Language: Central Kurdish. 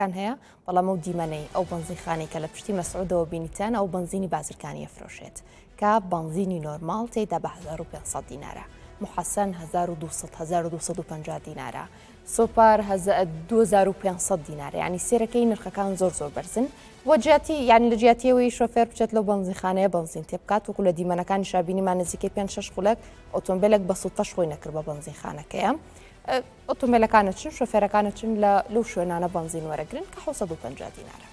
كان هەیە بەڵام ئەو دیمەنەی ئەو بنزینخانەی کە لە پشتی مەسعودەوە بینیتان ئەو بنزینی بازرگانی ئەفرۆشێت کە بنزینی نۆرماڵ تێدا بە 1500 دینارە، محەسەن 1250 دینارە، سۆپار 2500 دینارە، ینی سێرەکەی نرخەکان زۆر بەرزن بۆ جیاتی یانی لە جیاتیەوەی شۆفێر بچێت لەو بنزینخانەیە بنزین تێ بکات وەکو لە دیمەنەکانی شابینیمان نزیکەی 5-6 خولەک ئۆتۆمبیلێک بە سوتەش خۆی نەکرد بە بنزینخانەکەیە. ئۆتۆمبیلەکانە چن شۆفێرەکانە چن لەو شوێنانە بنزین وەرەگرن کە 750 دینارە.